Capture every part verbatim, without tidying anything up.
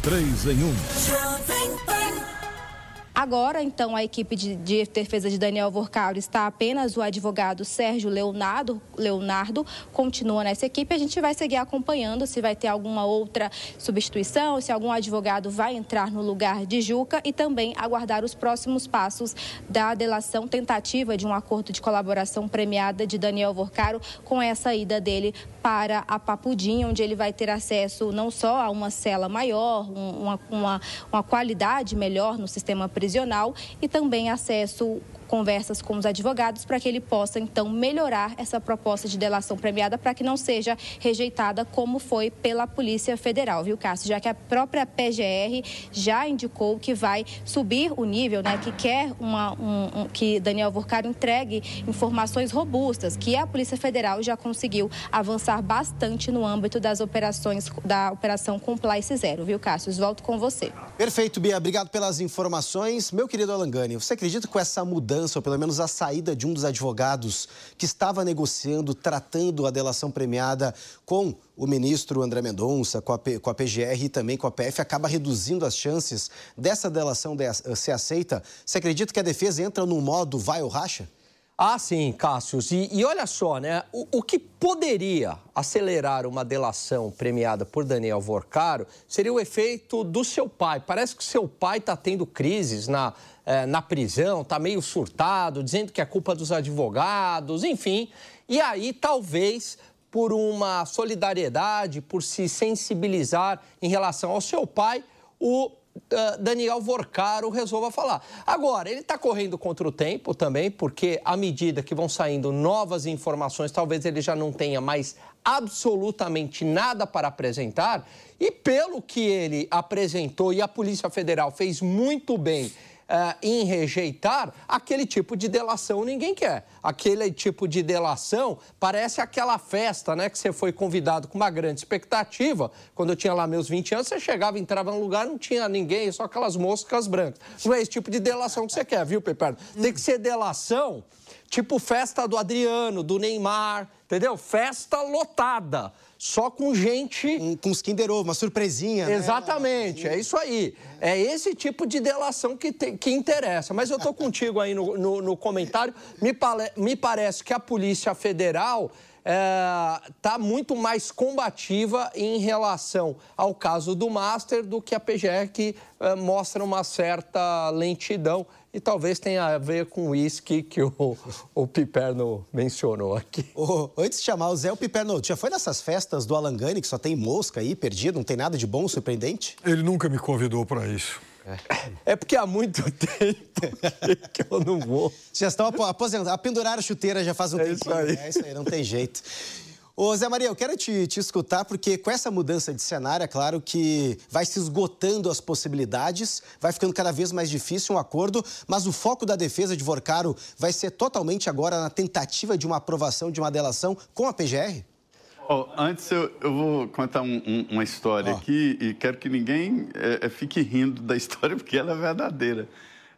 três em um. Agora, então, a equipe de, de defesa de Daniel Worcaro está apenas o advogado Sérgio Leonardo, Leonardo, continua nessa equipe. A gente vai seguir acompanhando se vai ter alguma outra substituição, se algum advogado vai entrar no lugar de Juca e também aguardar os próximos passos da delação, tentativa de um acordo de colaboração premiada de Daniel Worcaro com essa ida dele para a Papudim, onde ele vai ter acesso não só a uma cela maior, uma, uma, uma qualidade melhor no sistema prisional e também acesso conversas com os advogados para que ele possa, então, melhorar essa proposta de delação premiada para que não seja rejeitada como foi pela Polícia Federal, viu, Cássio? Já que a própria P G R já indicou que vai subir o nível, né, que quer uma, um, um, que Daniel Worcaro entregue informações robustas, que a Polícia Federal já conseguiu avançar bastante no âmbito das operações, da Operação Compliance Zero, viu, Cássio? Volto com você. Perfeito, Bia. Obrigado pelas informações. Meu querido Alangani, você acredita que com essa mudança, ou pelo menos a saída de um dos advogados que estava negociando, tratando a delação premiada com o ministro André Mendonça, com a, P, com a P G R e também com a P F, acaba reduzindo as chances dessa delação de, ser aceita? Você acredita que a defesa entra no modo vai ou racha? Ah, sim, Cássio. E, e olha só, né? O, o que poderia acelerar uma delação premiada por Daniel Worcaro seria o efeito do seu pai. Parece que seu pai está tendo crises na, eh, na prisão, está meio surtado, dizendo que é culpa dos advogados, enfim. E aí, talvez, por uma solidariedade, por se sensibilizar em relação ao seu pai, o Uh, Daniel Worcaro resolva falar. Agora, ele está correndo contra o tempo também, porque à medida que vão saindo novas informações, talvez ele já não tenha mais absolutamente nada para apresentar. E pelo que ele apresentou, e a Polícia Federal fez muito bem Uh, em rejeitar, aquele tipo de delação ninguém quer. Aquele tipo de delação parece aquela festa, né, que você foi convidado com uma grande expectativa. Quando eu tinha lá meus vinte anos, você chegava, entrava num lugar, não tinha ninguém, só aquelas moscas brancas. Não é esse tipo de delação que você quer, viu, Peperno? Tem que ser delação tipo festa do Adriano, do Neymar, entendeu? Festa lotada. Só com gente... Um, com os Kinder Ovo, uma surpresinha, Exatamente, né? É isso aí. É esse tipo de delação que, te, que interessa. Mas eu tô contigo aí no, no, no comentário. Me, pare, me parece que a Polícia Federal está é, muito mais combativa em relação ao caso do Master do que a P G R, que é, mostra uma certa lentidão. E talvez tenha a ver com o uísque que o, o Piperno mencionou aqui. Oh, antes de chamar o Zé, o Piperno, já foi nessas festas do Alangani, que só tem mosca aí, perdido, não tem nada de bom, surpreendente? Ele nunca me convidou para isso. É. é porque há muito tempo que eu não vou. Já estão aposentados, a pendurar a chuteira já faz um é tempo. Isso aí. É isso aí, não tem jeito. Ô, Zé Maria, eu quero te, te escutar, porque com essa mudança de cenário, é claro que vai se esgotando as possibilidades, vai ficando cada vez mais difícil um acordo, mas o foco da defesa de Worcaro vai ser totalmente agora na tentativa de uma aprovação de uma delação com a P G R? Oh, antes eu, eu vou contar um, um, uma história oh. aqui e quero que ninguém é, fique rindo da história, porque ela é verdadeira.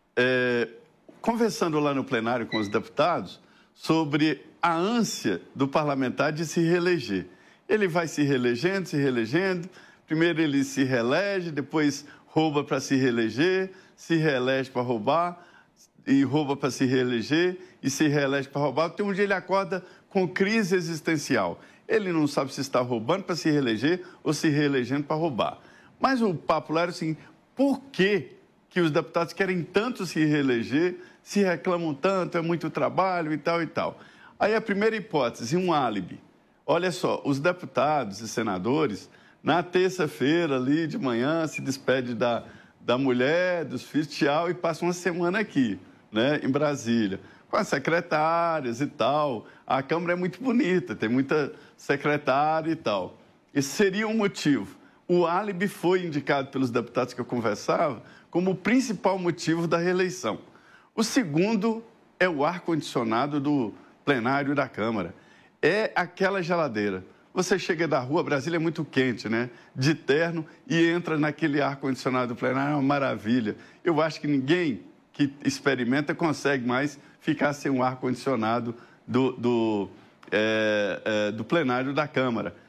É, conversando lá no plenário com os deputados sobre a ânsia do parlamentar de se reeleger. Ele vai se reelegendo, se reelegendo, primeiro ele se reelege, depois rouba para se reeleger, se reelege para roubar, e rouba para se reeleger, e se reelege para roubar. Tem um dia ele acorda com crise existencial. Ele não sabe se está roubando para se reeleger ou se reelegendo para roubar. Mas o papo lá era assim, por que que os deputados querem tanto se reeleger, se reclamam tanto, é muito trabalho e tal e tal. Aí a primeira hipótese, um álibi. Olha só, os deputados e senadores, na terça-feira ali de manhã, se despedem da, da mulher, dos filhos, tchau, e passam uma semana aqui, né, em Brasília, com as secretárias e tal. A Câmara é muito bonita, tem muita secretária e tal. Esse seria um motivo. O álibi foi indicado pelos deputados que eu conversava como o principal motivo da reeleição. O segundo é o ar-condicionado do plenário da Câmara. É aquela geladeira. Você chega da rua, Brasília é muito quente, né? De terno, e entra naquele ar-condicionado do plenário, é uma maravilha. Eu acho que ninguém que experimenta consegue mais ficar sem um ar-condicionado do, do, é, é, do plenário da Câmara.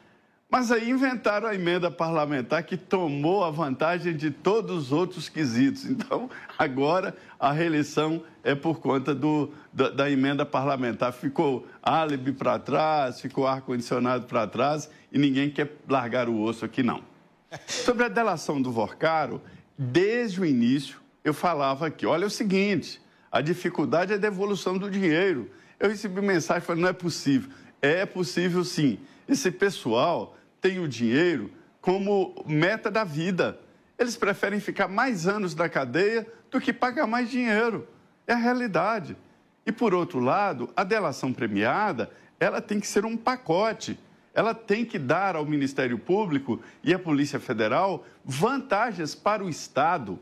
Mas aí inventaram a emenda parlamentar que tomou a vantagem de todos os outros quesitos. Então, agora a reeleição é por conta do, da, da emenda parlamentar. Ficou álibi para trás, ficou ar-condicionado para trás e ninguém quer largar o osso aqui, não. Sobre a delação do Vorcaro, desde o início eu falava aqui, olha, é o seguinte, a dificuldade é a devolução do dinheiro. Eu recebi mensagem falando, não é possível. É possível sim. Esse pessoal tem o dinheiro como meta da vida. Eles preferem ficar mais anos na cadeia do que pagar mais dinheiro. É a realidade. E, por outro lado, a delação premiada, ela tem que ser um pacote. Ela tem que dar ao Ministério Público e à Polícia Federal vantagens para o Estado.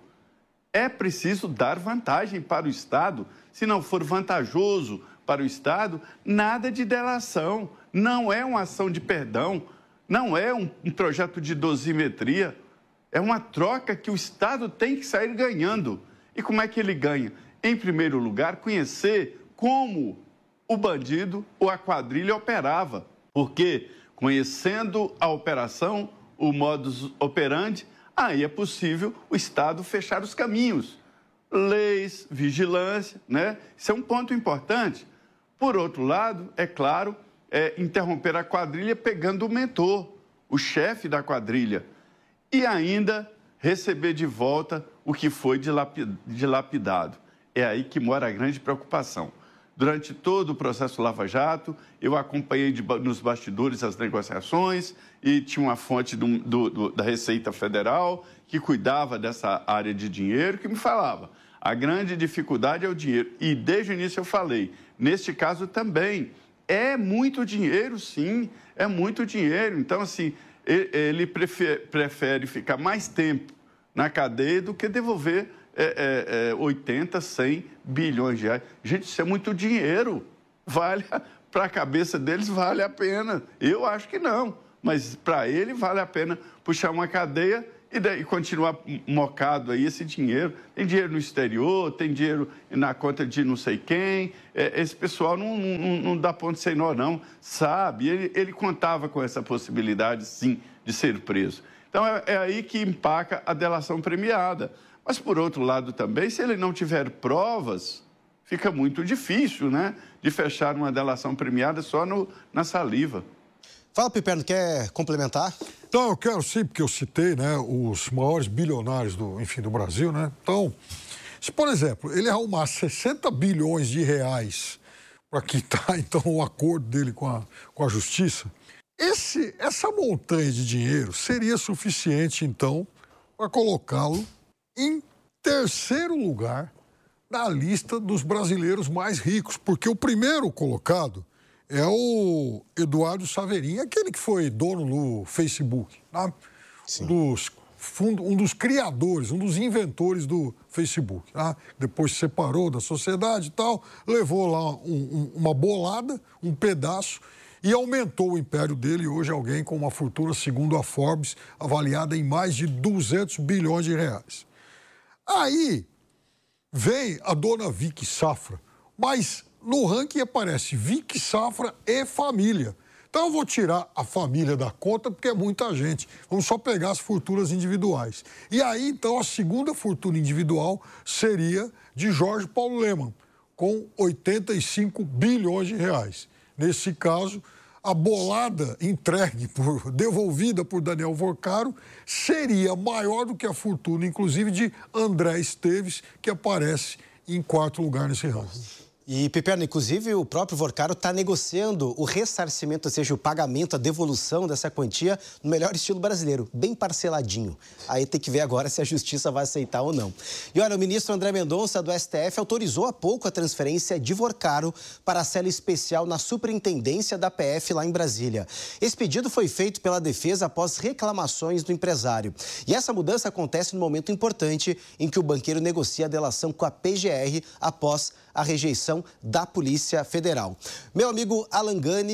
É preciso dar vantagem para o Estado. Se não for vantajoso para o Estado, nada de delação. Não é uma ação de perdão. Não é um, um projeto de dosimetria, é uma troca que o Estado tem que sair ganhando. E como é que ele ganha? Em primeiro lugar, conhecer como o bandido ou a quadrilha operava. Porque, conhecendo a operação, o modus operandi, aí é possível o Estado fechar os caminhos. Leis, vigilância, né? Isso é um ponto importante. Por outro lado, é claro, É, interromper a quadrilha pegando o mentor, o chefe da quadrilha, e ainda receber de volta o que foi dilapidado. É aí que mora a grande preocupação. Durante todo o processo Lava Jato, eu acompanhei de, nos bastidores as negociações e tinha uma fonte do, do, do, da Receita Federal que cuidava dessa área de dinheiro, que me falava, a grande dificuldade é o dinheiro. E desde o início eu falei, neste caso também, é muito dinheiro, sim, é muito dinheiro. Então, assim, ele prefere, prefere ficar mais tempo na cadeia do que devolver é, é, oitenta, cem bilhões de reais. Gente, isso é muito dinheiro. Vale, para a cabeça deles, vale a pena. Eu acho que não, mas para ele vale a pena puxar uma cadeia e daí continuar mocado aí esse dinheiro. Tem dinheiro no exterior, tem dinheiro na conta de não sei quem. É, esse pessoal não, não, não dá ponto sem nó, não, sabe? Ele, ele contava com essa possibilidade, sim, de ser preso. Então, é, é aí que empaca a delação premiada. Mas, por outro lado também, se ele não tiver provas, fica muito difícil, né, de fechar uma delação premiada só no, na saliva. Fala, Piperno, quer complementar? Então, eu quero sim, porque eu citei, né, os maiores bilionários do, enfim, do Brasil, né? Então, se, por exemplo, ele arrumar sessenta bilhões de reais para quitar, então, o acordo dele com a, com a Justiça, esse, essa montanha de dinheiro seria suficiente, então, para colocá-lo em terceiro lugar na lista dos brasileiros mais ricos, porque o primeiro colocado é o Eduardo Saverin, aquele que foi dono do Facebook, né? um, dos fund... um dos criadores, um dos inventores do Facebook. Né? Depois se separou da sociedade e tal, levou lá um, um, uma bolada, um pedaço, e aumentou o império dele. E hoje é alguém com uma fortuna, segundo a Forbes, avaliada em mais de duzentos bilhões de reais. Aí vem a dona Vicky Safra, mas no ranking aparece Vicky Safra e família. Então eu vou tirar a família da conta porque é muita gente. Vamos só pegar as fortunas individuais. E aí, então, a segunda fortuna individual seria de Jorge Paulo Lemann, com oitenta e cinco bilhões de reais. Nesse caso, a bolada entregue, por, devolvida por Daniel Vorcaro, seria maior do que a fortuna, inclusive, de André Esteves, que aparece em quarto lugar nesse ranking. E, Piperno, inclusive, o próprio Vorcaro está negociando o ressarcimento, ou seja, o pagamento, a devolução dessa quantia no melhor estilo brasileiro, bem parceladinho. Aí tem que ver agora se a Justiça vai aceitar ou não. E olha, o ministro André Mendonça, do S T F, autorizou há pouco a transferência de Vorcaro para a cela especial na Superintendência da P F lá em Brasília. Esse pedido foi feito pela defesa após reclamações do empresário. E essa mudança acontece no momento importante em que o banqueiro negocia a delação com a P G R após a rejeição da Polícia Federal. Meu amigo Alan Gani,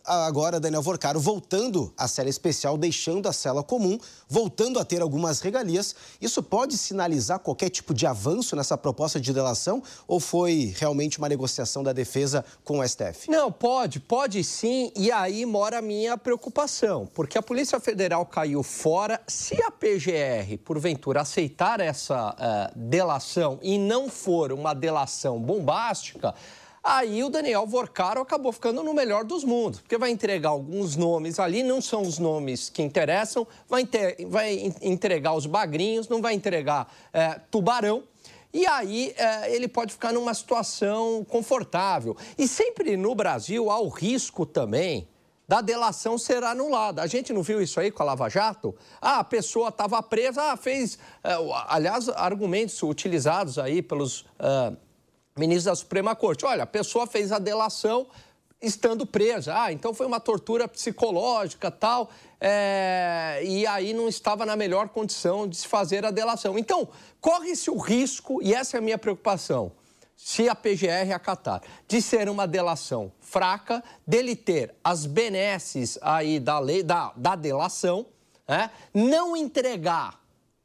agora Daniel Vorcaro voltando à cela especial, deixando a cela comum, voltando a ter algumas regalias. Isso pode sinalizar qualquer tipo de avanço nessa proposta de delação ou foi realmente uma negociação da defesa com o S T F? Não, pode, pode sim, e aí mora a minha preocupação, porque a Polícia Federal caiu fora. Se a P G R, porventura, aceitar essa uh, delação e não for uma delação bombástica, aí o Daniel Vorcaro acabou ficando no melhor dos mundos, porque vai entregar alguns nomes ali, não são os nomes que interessam, vai, ter, vai entregar os bagrinhos, não vai entregar é, tubarão, e aí é, ele pode ficar numa situação confortável. E sempre no Brasil há o risco também da delação ser anulada. A gente não viu isso aí com a Lava Jato? Ah, a pessoa estava presa, ah, fez... É, aliás, argumentos utilizados aí pelos... É, ministros da Suprema Corte. Olha, a pessoa fez a delação estando presa. Ah, então foi uma tortura psicológica, tal, é... e aí não estava na melhor condição de se fazer a delação. Então, corre-se o risco, e essa é a minha preocupação, se a P G R acatar, de ser uma delação fraca, dele ter as benesses aí da lei, da, da delação, né? Não entregar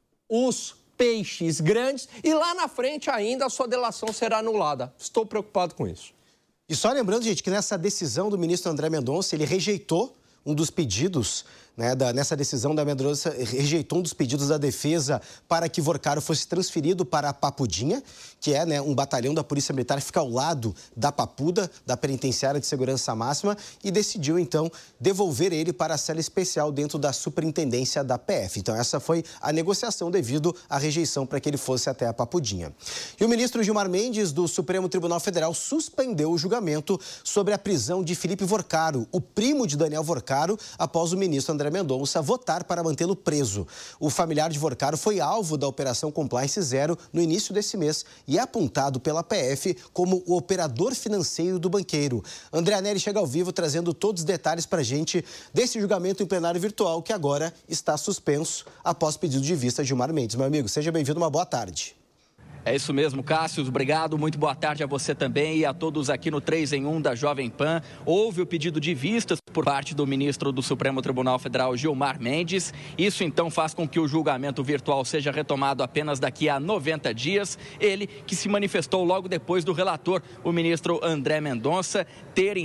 os peixes grandes e lá na frente ainda a sua delação será anulada. Estou preocupado com isso. E só lembrando, gente, que nessa decisão do ministro André Mendonça, ele rejeitou um dos pedidos, né, da, nessa decisão da Mendonça, rejeitou um dos pedidos da defesa para que Vorcaro fosse transferido para a Papudinha, que é, né, um batalhão da Polícia Militar que fica ao lado da Papuda, da Penitenciária de Segurança Máxima, e decidiu, então, devolver ele para a cela especial dentro da Superintendência da P F. Então, essa foi a negociação devido à rejeição para que ele fosse até a Papudinha. E o ministro Gilmar Mendes, do Supremo Tribunal Federal, suspendeu o julgamento sobre a prisão de Felipe Vorcaro, o primo de Daniel Vorcaro, após o ministro André Mendonça votar para mantê-lo preso. O familiar de Vorcaro foi alvo da Operação Compliance Zero no início desse mês e é apontado pela P F como o operador financeiro do banqueiro. André Anelli chega ao vivo trazendo todos os detalhes para a gente desse julgamento em plenário virtual que agora está suspenso após pedido de vista de Gilmar Mendes. Meu amigo, seja bem-vindo, uma boa tarde. É isso mesmo, Cássio, obrigado, muito boa tarde a você também e a todos aqui no três em um da Jovem Pan. Houve o pedido de vistas por parte do ministro do Supremo Tribunal Federal, Gilmar Mendes. Isso então faz com que o julgamento virtual seja retomado apenas daqui a noventa dias. Ele que se manifestou logo depois do relator, o ministro André Mendonça, ter